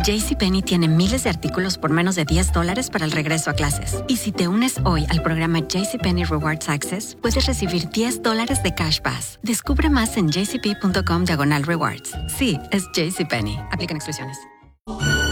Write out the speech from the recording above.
JCPenney tiene miles de artículos por menos de $10 para el regreso a clases. Y si te unes hoy al programa JCPenney Rewards Access, puedes recibir $10 de Cash Pass. Descubre más en jcp.com/rewards. Sí, es JCPenney. Aplican exclusiones.